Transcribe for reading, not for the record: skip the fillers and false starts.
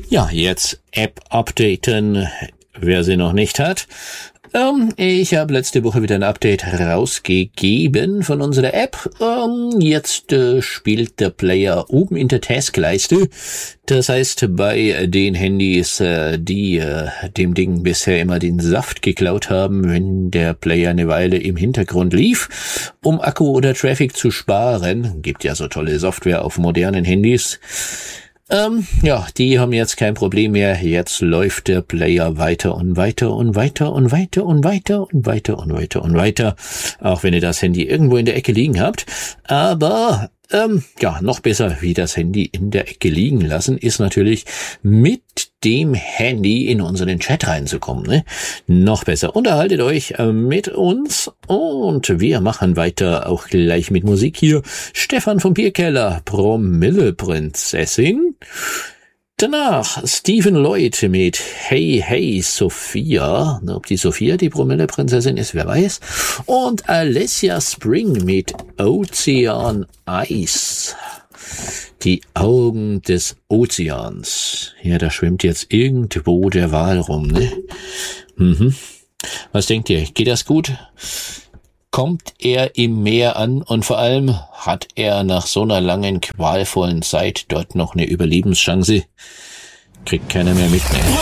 Ja, jetzt App updaten, wer sie noch nicht hat. Ich habe letzte Woche wieder ein Update rausgegeben von unserer App. Jetzt spielt der Player oben in der Taskleiste. Das heißt, bei den Handys, die dem Ding bisher immer den Saft geklaut haben, wenn der Player eine Weile im Hintergrund lief, um Akku oder Traffic zu sparen, gibt ja so tolle Software auf modernen Handys. Die haben jetzt kein Problem mehr. Jetzt läuft der Player weiter und weiter und weiter und weiter und weiter und weiter und weiter und weiter. Auch wenn ihr das Handy irgendwo in der Ecke liegen habt. Aber, noch besser wie das Handy in der Ecke liegen lassen, ist natürlich mit dem Handy in unseren Chat reinzukommen, ne? Noch besser. Unterhaltet euch mit uns und wir machen weiter auch gleich mit Musik hier. Stefan vom Bierkeller, Promilleprinzessin. Danach Stephen Lloyd mit Hey Hey Sophia. Ob die Sophia die Promilleprinzessin ist, wer weiß. Und Alessia Spring mit Ozean Ice. Die Augen des Ozeans. Ja, da schwimmt jetzt irgendwo der Wal rum, ne? Was denkt ihr? Geht das gut? Kommt er im Meer an und vor allem hat er nach so einer langen, qualvollen Zeit dort noch eine Überlebenschance? Kriegt keiner mehr mit, ne?